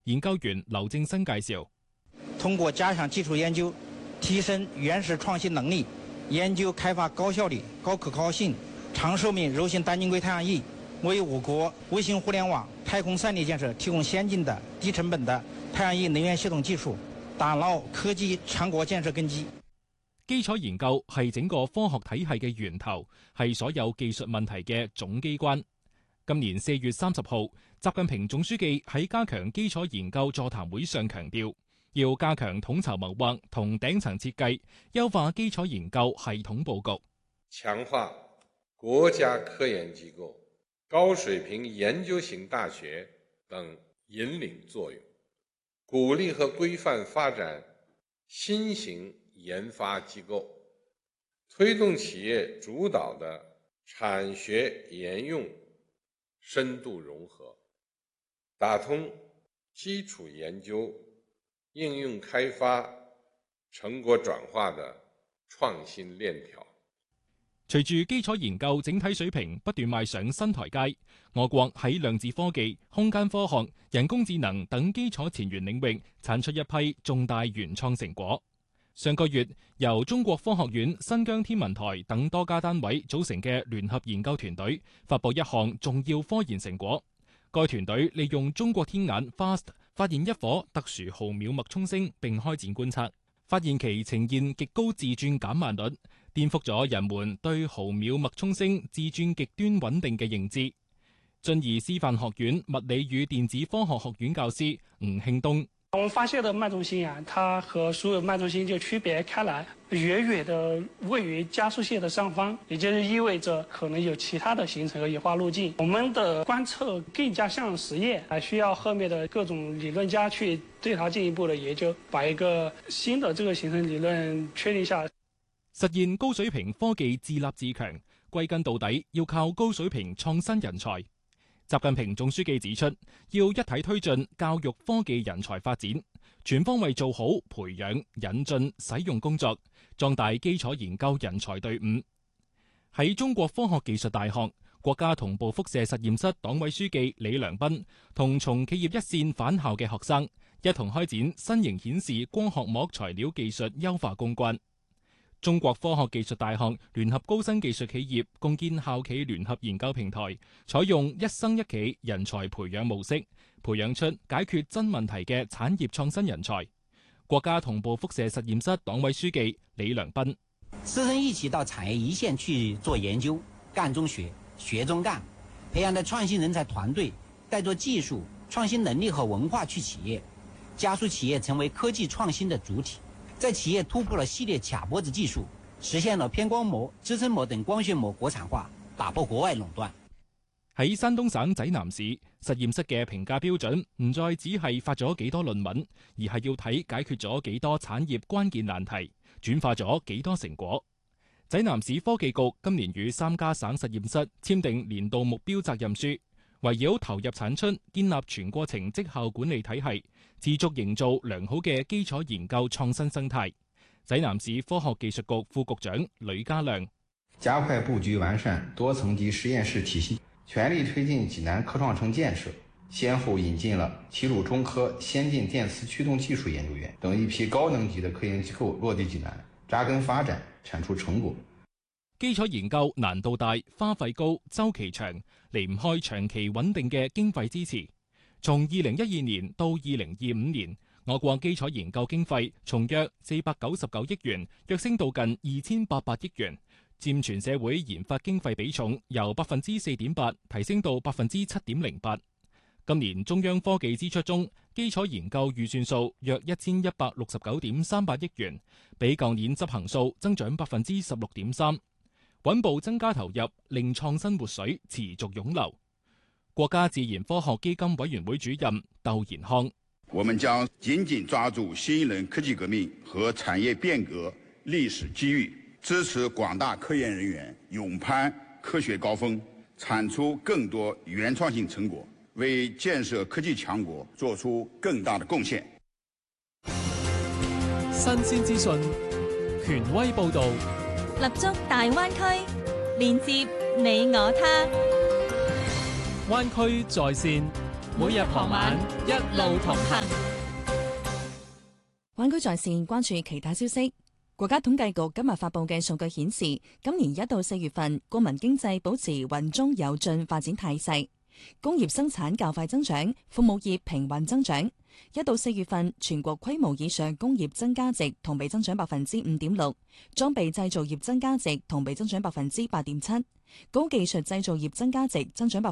研究員劉正新介紹， 通過加強基礎研究，提升原始創新能力，研究開發高效率、高可靠性、長壽命柔性單晶硅太陽翼，為我國衛星互聯網、太空散列建設提供先進的、低成本的太陽翼能源系統技術，打牢科技強國建設根基。 基礎研究係整個科學體系嘅源頭，係所有技術問題嘅總機關。今年4月30號，習近平總書記喺加強基礎研究座談會上強調，要加強統籌謀劃同頂層設計，優化基礎研究系統佈局， 強化國家科研機構、高水平研究型大學等引領作用，鼓勵和規範發展新型研發機構，推動企業主導的產學研用深度融合，打通基礎研究、應用開發、成果轉化的創新鏈條。 隨住基礎研究整體水平不斷邁上新台階，我國喺量子科技、空間科學、人工智能等基礎前沿領域產出一批重大原創成果。上個月，由中國科學院、新疆天文台等多家單位組成嘅聯合研究團隊發佈一項重要科研成果。該團隊利用中國天眼 FAST 發現一顆特殊毫秒脈衝星並開展觀測，發現其呈現極高自轉減慢率，顛覆咗人們對毫秒脈衝星自轉極端穩定嘅認知。遵義師範學院物理與電子科學學院教師吳慶東。 我們發現的脈衝星啊，它和所有脈衝星就區別開來，遠遠的位於加速線的上方，也就是意味着可能有其他的形成和演化路徑。我們的觀測更加像實驗，還需要後面的各種理論家去對它進一步的研究，把一個新的這個形成理論確定下來。 實現高水平科技自立自強，歸根到底要靠高水平創新人才。習近平總書記指出，要一體推進教育科技人才發展，全方位做好培養、引進、使用工作，壯大基礎研究人才隊伍。喺中國科學技術大學，國家同步輻射實驗室黨委書記李良斌同從企業一線返校嘅學生一同開展新型顯示光學膜材料技術優化攻關。中國科學技術大學聯合高新技術企業共建校企聯合研究平台，採用一生一企人才培養模式，培養出解決真問題嘅產業創新人才。國家同步輻射實驗室黨委書記李良斌： 師生一起到產業一線去做研究，幹中學，學中幹，培養的創新人才團隊帶着技術、創新能力和文化去企業，加速企業成為科技創新的主體。在企業突破了系列卡脖子技術，實現了偏光膜、支撐膜等光學膜國產化，打破國外壟斷。 喺山東省濟南市，實驗室嘅評價標準唔再只係發咗幾多論文，而係要睇解決咗幾多產業關鍵難題，轉化咗幾多成果。濟南市科技局今年與3家省實驗室簽訂年度目標責任書，圍繞投入產出、建立全過程績效管理體系，持續營造良好嘅基礎研究創新生態。濟南市科學技術局副局長呂家亮： 加快布局完善多層級實驗室體系，全力推進濟南科創城建設，先後引進了齊魯中科先進電磁驅動技術研究院等一批高能級的科研機構落地濟南，扎根發展，產出成果。 基礎研究難度大、花費高、周期長，離唔開長期穩定嘅經費支持。從2012年到2025年，我國基礎研究經費從約499億元躍升到近2800億元，佔全社會研發經費比重由 4.8% 提升到 7.08%。今年中央科技支出中，基礎研究預算數約1169.38億元，比舊年執行數增長 16.3%。穩步增加投入，令創新活水持續湧流。國家自然科學基金委員會主任竇延康： 我們將緊緊抓住新一輪科技革命和產業變革歷史機遇，支持廣大科研人員勇攀科學高峰，產出更多原創性成果，為建設科技強國做出更大的貢獻。 新鮮資訊，權威報導。 立足大灣區，連接你我他。 灣區在線， 每日傍晚一路同行。 灣區在線關注其他消息。國家統計局今日發佈嘅數據顯示，今年1到4月份，國民經濟保持穩中有進發展態勢，工業生產較快增長，服務業平穩增長。1到4月份，全國規模以上工業增加值同比增長5.6%，裝備製造業增加值同比增長8.7%，高技術製造業增加值增長